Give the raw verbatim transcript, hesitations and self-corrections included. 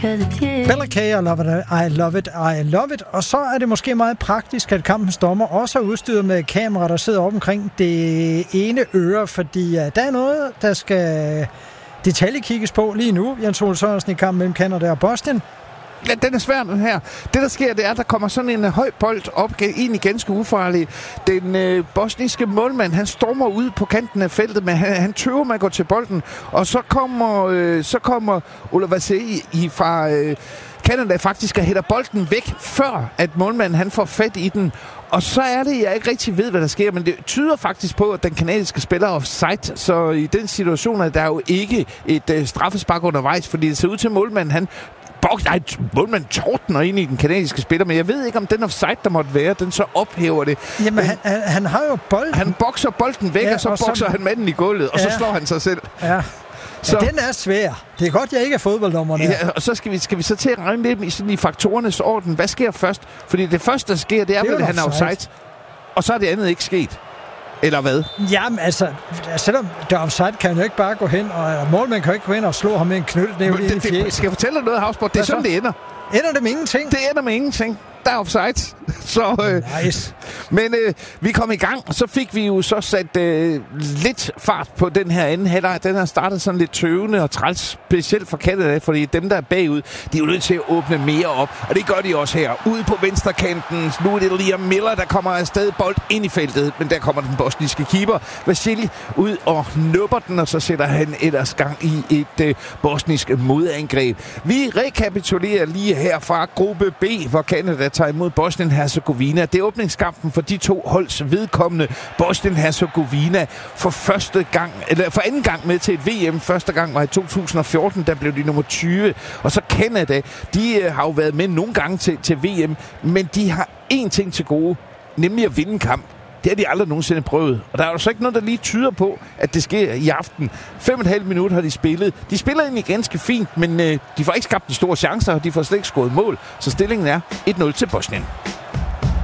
Bella K, I love it, I love it, I love it. Og så er det måske meget praktisk, at kampens dommer også er udstyret med kamera, der sidder op omkring det ene øre, fordi uh, der er noget, der skal detaljekigges på lige nu. Jens Ole Sørensen i kampen mellem Canada og Bosnien. Ja, den er svær, den her. Det, der sker, det er, at der kommer sådan en uh, høj bold op, egentlig ganske ufarlig. Den øh, bosniske målmand, han stormer ud på kanten af feltet, men han, han tøver med at gå til bolden. Og så kommer, øh, så kommer Ola Vasei fra øh, Canada faktisk og hætter bolden væk, før at målmanden han får fat i den. Og så er det, jeg ikke rigtig ved, hvad der sker, men det tyder faktisk på, at den kanadiske spiller er offside. Så i den situation er der jo ikke et øh, straffespark undervejs, fordi det ser ud til, at målmanden han Bok, nej, målmanden tordner ind i den kanadiske spiller, men jeg ved ikke, om den offside, der måtte være, den så ophæver det. Jamen, han, han, han har jo bolden. Han bokser bolden væk, ja, og så og bokser så... han manden i gulvet, og ja. Så slår han sig selv. Ja. Så. Ja, den er svær. Det er godt, jeg ikke er fodbolddommerne. Ja, og så skal vi, skal vi så til at regne lidt i, sådan i faktorernes orden. Hvad sker først? Fordi det første, der sker, det er, det er vel, at han er offside. Og så er det andet ikke sket. Eller hvad? Jamen altså, selvom der er offside, kan han jo ikke bare gå hen, og målmanden kan jo ikke gå hen og slå ham med en knytnæve i fjeset. Skal jeg fortælle dig noget, Havsborg? Det er sådan, det ender. Ender det med ingenting? Det ender med ingenting. Der er offside. Så, øh, nice. Men øh, vi kom i gang, og så fik vi jo så sat øh, lidt fart på den her anden halvleg. Den har startet sådan lidt tøvende og træls, specielt for Canada, fordi dem, der er bagud, de er jo nødt til at åbne mere op. Og det gør de også her. Ude på venstrekanten, nu er det Liam Miller, der kommer afsted bold ind i feltet, men der kommer den bosniske keeper Vasili ud og nupper den, og så sætter han ellers gang i et øh, bosnisk modangreb. Vi rekapitulerer lige her fra gruppe B, hvor Canada tager imod Bosnien-Herzegovina. Det er åbningskampen for de to holds vedkommende. Bosnien-Herzegovina for første gang, eller for anden gang med til et V M. Første gang var i to tusind og fjorten, der blev de nummer tyve. Og så Canada, de øh, har jo været med nogle gange til, til V M, men de har én ting til gode, nemlig at vinde kamp. Det har de aldrig nogensinde prøvet. Og der er jo så ikke noget, der lige tyder på, at det sker i aften. Fem og et halvt minut har de spillet. De spiller egentlig ganske fint, men øh, de får ikke skabt de store chancer, og de får slet ikke scoret mål. Så stillingen er et nul til Bosnien.